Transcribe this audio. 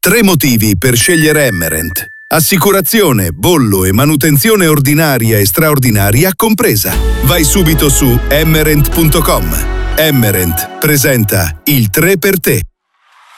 3 motivi per scegliere Emmerent. Assicurazione, bollo e manutenzione ordinaria e straordinaria compresa. Vai subito su emmerent.com. Emmerent presenta il 3 per te.